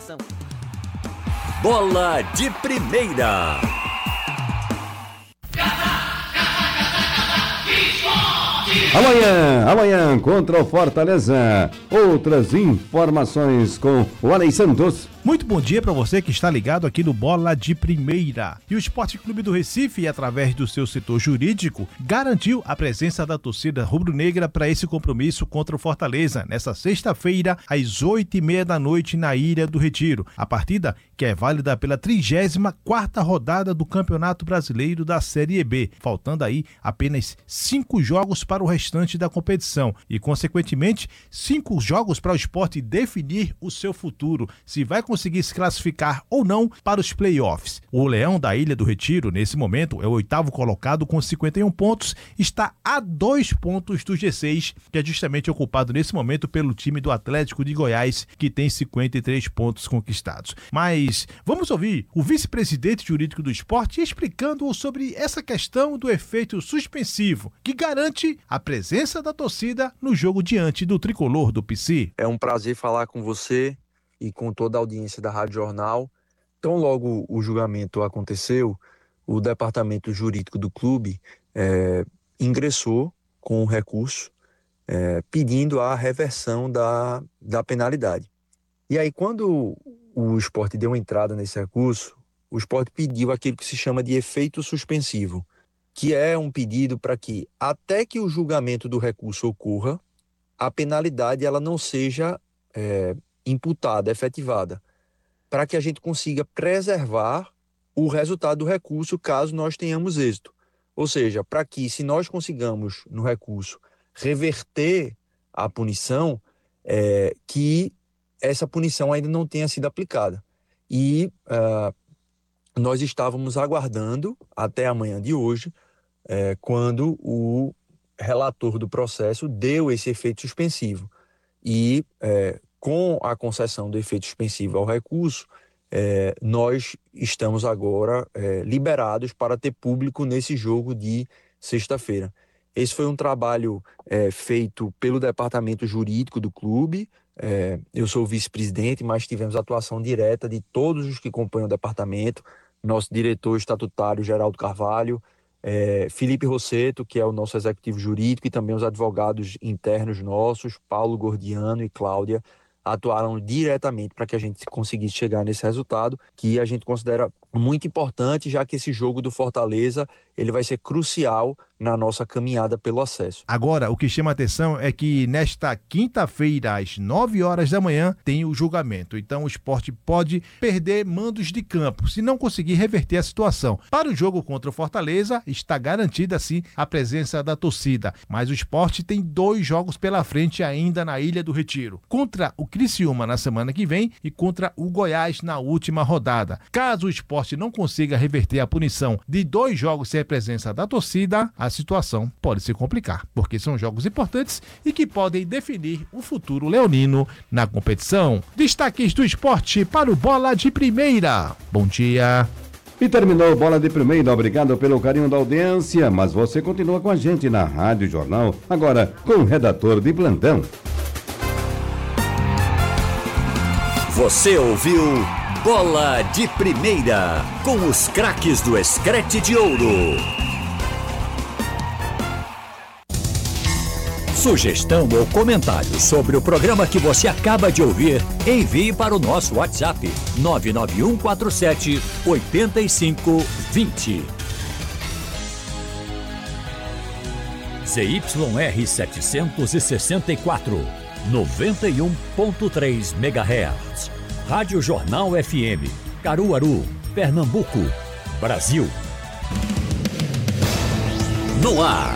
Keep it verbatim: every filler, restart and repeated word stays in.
informação. Bola de Primeira. Amanhã, amanhã contra o Fortaleza. Outras informações com o Alei Santos. Muito bom dia para você que está ligado aqui no Bola de Primeira. E o Esporte Clube do Recife, através do seu setor jurídico, garantiu a presença da torcida rubro-negra para esse compromisso contra o Fortaleza, nesta sexta-feira, às oito e meia da noite, na Ilha do Retiro. A partida, que é válida pela trigésima quarta rodada do Campeonato Brasileiro da Série B, faltando aí apenas cinco jogos para o restante da competição e, consequentemente, cinco jogos para o Sport definir o seu futuro, se vai conseguir se classificar ou não para os playoffs. O Leão da Ilha do Retiro, nesse momento, é o oitavo colocado com cinquenta e um pontos, está a dois pontos do G seis, que é justamente ocupado nesse momento pelo time do Atlético de Goiás, que tem cinquenta e três pontos conquistados. Mas vamos ouvir o vice-presidente jurídico do Sport explicando sobre essa questão do efeito suspensivo, que garante a presença da torcida no jogo diante do tricolor do P C. É um prazer falar com você e com toda a audiência da Rádio Jornal. Tão logo o julgamento aconteceu, o departamento jurídico do clube é, ingressou com um recurso é, pedindo a reversão da, da penalidade. E aí, quando o Sport deu entrada nesse recurso, o Sport pediu aquilo que se chama de efeito suspensivo, que é um pedido para que, até que o julgamento do recurso ocorra, a penalidade ela não seja é, imputada, efetivada, para que a gente consiga preservar o resultado do recurso caso nós tenhamos êxito. Ou seja, para que, se nós consigamos no recurso reverter a punição, é, que essa punição ainda não tenha sido aplicada. E uh, nós estávamos aguardando até amanhã de hoje, é, quando o relator do processo deu esse efeito suspensivo. E é, com a concessão do efeito suspensivo ao recurso, é, nós estamos agora é, liberados para ter público nesse jogo de sexta-feira. Esse foi um trabalho é, feito pelo departamento jurídico do clube. É, eu sou o vice-presidente, mas tivemos atuação direta de todos os que compõem o departamento. Nosso diretor estatutário, Geraldo Carvalho, é, Felipe Rosseto, que é o nosso executivo jurídico, e também os advogados internos nossos, Paulo Gordiano e Cláudia, atuaram diretamente para que a gente conseguisse chegar nesse resultado, que a gente considera muito importante, já que esse jogo do Fortaleza ele vai ser crucial na nossa caminhada pelo acesso. Agora, o que chama a atenção é que nesta quinta-feira, às nove horas da manhã, tem o julgamento. Então o Sport pode perder mandos de campo, se não conseguir reverter a situação. Para o jogo contra o Fortaleza, está garantida, sim, a presença da torcida. Mas o Sport tem dois jogos pela frente ainda na Ilha do Retiro. Contra o Criciúma na semana que vem e contra o Goiás na última rodada. Caso o Sport não consiga reverter a punição de dois jogos sem a presença da torcida, a situação pode se complicar, porque são jogos importantes e que podem definir o futuro leonino na competição. Destaques do esporte para o Bola de Primeira. Bom dia. E terminou o Bola de Primeira. Obrigado pelo carinho da audiência, mas você continua com a gente na Rádio Jornal, agora com o redator de plantão. Você ouviu Bola de Primeira, com os craques do Screte de Ouro. Sugestão ou comentário sobre o programa que você acaba de ouvir, envie para o nosso WhatsApp nove nove um quatro sete oito cinco dois zero. Z Y R setecentos e sessenta e quatro, noventa e um ponto três megahertz. Rádio Jornal F M, Caruaru, Pernambuco, Brasil. No ar,